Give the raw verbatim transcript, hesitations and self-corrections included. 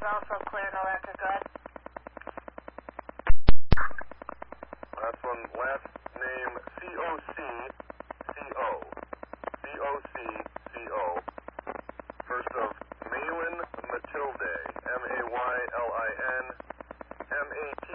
also clear, no record, go ahead. Last one, last name C O C C O. C O C C O. First of Malin Matilde. M A Y L I N M A T